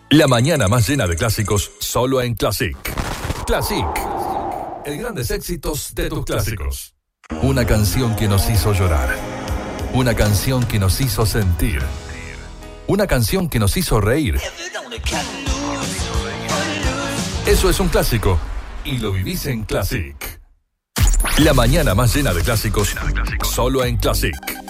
La mañana más llena de clásicos, solo en Classic. Classic. El grandes éxitos de tus clásicos. Una canción que nos hizo llorar. Una canción que nos hizo sentir. Una canción que nos hizo reír. Eso es un clásico. Y lo vivís en Classic. La mañana más llena de clásicos, solo en Classic.